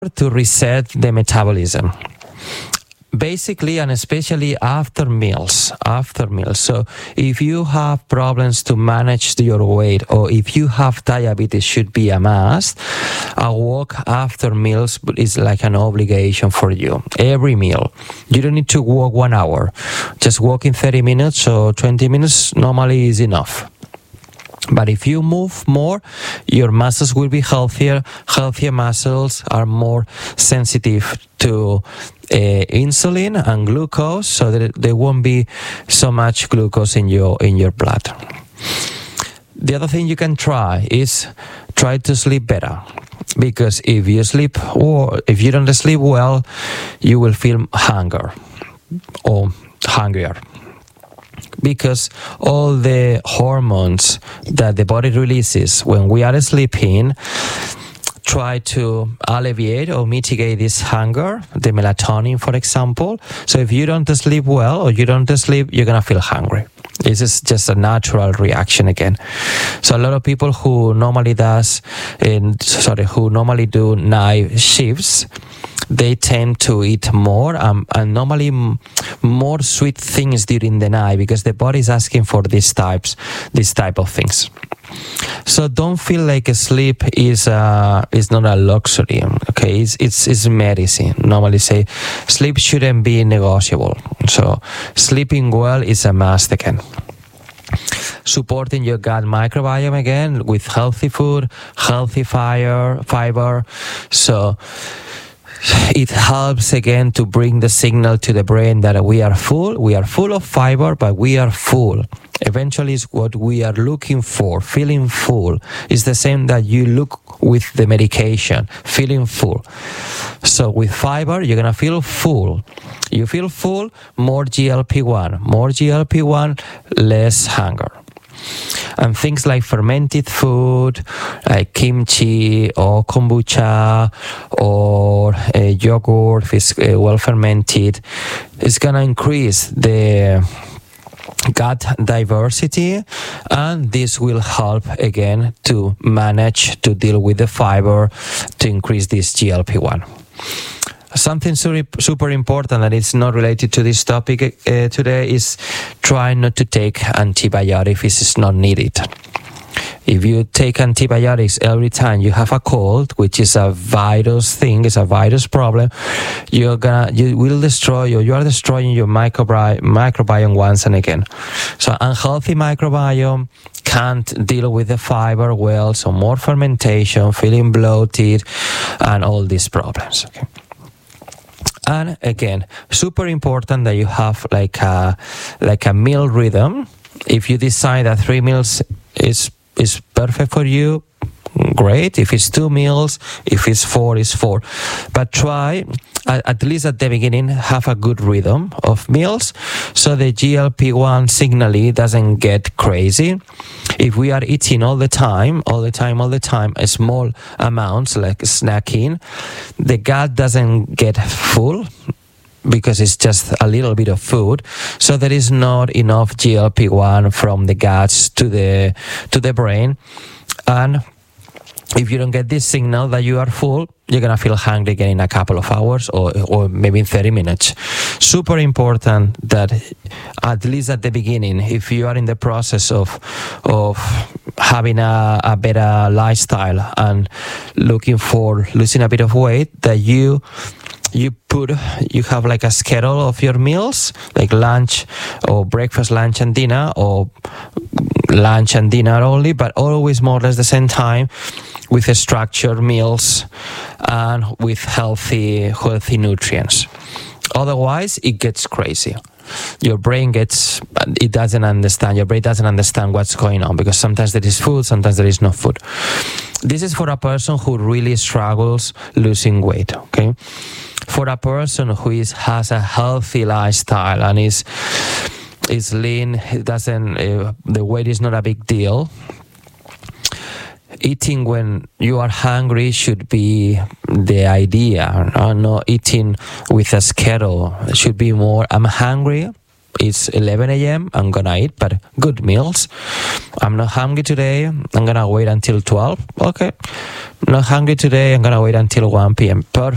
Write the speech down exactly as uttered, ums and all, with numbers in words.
to reset the metabolism. Basically, and especially after meals, after meals. So if you have problems to manage your weight, or if you have diabetes, should be a must. A walk after meals is like an obligation for you. Every meal. You don't need to walk one hour. Just walking thirty minutes or twenty minutes normally is enough. But if you move more, your muscles will be healthier. Healthier muscles are more sensitive to uh, insulin and glucose, so that there won't be so much glucose in your in your blood. The other thing you can try is try to sleep better, because if you sleep or if you don't sleep well, you will feel hunger or hungrier. Because all the hormones that the body releases when we are sleeping try to alleviate or mitigate this hunger, the melatonin, for example. So if you don't sleep well or you don't sleep, you're going to feel hungry. This is just a natural reaction again. So a lot of people who normally does, in, sorry, who normally do night shifts, they tend to eat more um, and normally m- more sweet things during the night, because the body is asking for these types, these type of things. So don't feel like sleep is uh, is not a luxury. Okay, it's, it's it's medicine. Normally say sleep shouldn't be negotiable. So sleeping well is a must again. Supporting your gut microbiome again with healthy food, healthy fire, fiber. So it helps again to bring the signal to the brain that we are full. We are full of fiber, but we are full. Eventually, it's what we are looking for. Feeling full is the same that you look with the medication. Feeling full. So with fiber, you're gonna feel full. You feel full. More G L P one. More G L P one. Less hunger. And things like fermented food, like kimchi or kombucha or uh, yogurt, if it's uh, well fermented, is going to increase the gut diversity, and this will help again to manage to deal with the fiber to increase this G L P one. Something super important that is not related to this topic uh, today is try not to take antibiotics if it's not needed. If you take antibiotics every time you have a cold, which is a virus thing, it's a virus problem, you're gonna, you will destroy, or you are destroying your microbi- microbiome once and again. So unhealthy microbiome can't deal with the fiber well, so more fermentation, feeling bloated, and all these problems. Okay. And again, super important that you have like a like a meal rhythm. If you decide that three meals is is perfect for you, great. If it's two meals, if it's four, it's four. But try, at, at least at the beginning, have a good rhythm of meals, so the G L P one signaling doesn't get crazy. If we are eating all the time, all the time, all the time, small amounts like snacking, the gut doesn't get full because it's just a little bit of food. So there is not enough G L P one from the guts to the to the brain. And if you don't get this signal that you are full, you're going to feel hungry again in a couple of hours or, or maybe in thirty minutes. Super important that at least at the beginning, if you are in the process of of having a, a better lifestyle and looking for losing a bit of weight, that you you put you have like a schedule of your meals, like lunch or breakfast, lunch and dinner, or lunch and dinner only, but always more or less the same time, with structured meals and with healthy healthy nutrients. Otherwise, it gets crazy. Your brain gets, it doesn't understand, your brain doesn't understand what's going on, because sometimes there is food, sometimes there is no food. This is for a person who really struggles losing weight, okay? For a person who is has a healthy lifestyle and is is lean, it doesn't, uh, the weight is not a big deal. Eating when you are hungry should be the idea, no? Not eating with a schedule. It should be more, I'm hungry, it's eleven a.m., I'm gonna eat, but good meals. I'm not hungry today, I'm gonna wait until twelve. Okay. I'm not hungry today, I'm gonna wait until one p.m. Perfect.